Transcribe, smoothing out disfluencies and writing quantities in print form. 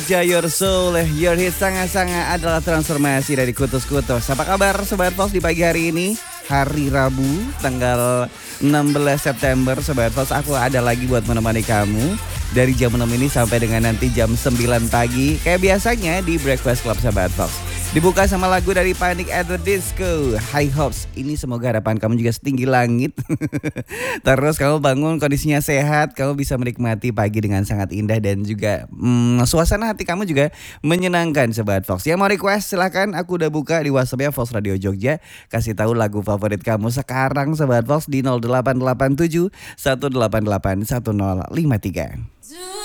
Jogja, your soul, your hit sangat-sangat adalah transformasi dari kutus-kutus. Apa kabar Sobat Fox di pagi hari ini? Hari Rabu, tanggal 16 September. Sobat Fox, aku ada lagi buat menemani kamu dari jam 6 ini sampai dengan nanti jam 9 pagi. Kayak biasanya di Breakfast Club Sobat Fox. Dibuka sama lagu dari Panic at the Disco, High Hopes. Ini semoga harapan kamu juga setinggi langit. Terus kamu bangun kondisinya sehat, kamu bisa menikmati pagi dengan sangat indah dan juga suasana hati kamu juga menyenangkan Sobat Fox. Yang mau request silahkan, aku udah buka di WhatsApp-nya Fox Radio Jogja. Kasih tahu lagu favorit kamu sekarang Sobat Fox di 0887 188 1053.